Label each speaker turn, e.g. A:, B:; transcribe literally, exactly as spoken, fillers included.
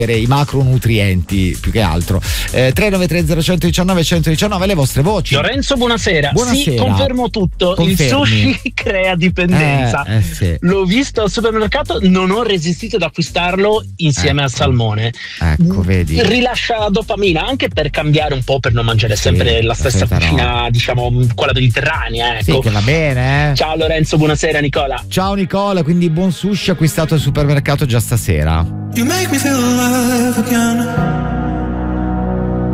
A: i macronutrienti più che altro. eh, tre nove tre zero uno uno nove uno uno nove le vostre voci.
B: Lorenzo, buonasera.
A: Buonasera.
B: Sì, confermo tutto.
A: Confermi.
B: Il sushi crea dipendenza.
A: Eh, eh, sì.
B: L'ho visto al supermercato, non ho resistito ad acquistarlo insieme
A: ecco.
B: al salmone.
A: Ecco, vedi.
B: Rilascia dopamina anche per cambiare un po', per non mangiare
A: Sì,
B: sempre la stessa
A: la solita
B: cucina, diciamo quella mediterranea. Ecco.
A: Sì, che va bene. Eh?
B: Ciao Lorenzo, buonasera Nicola.
A: Ciao Nicola, quindi buon sushi acquistato al supermercato già stasera.
C: You make me feel alive again.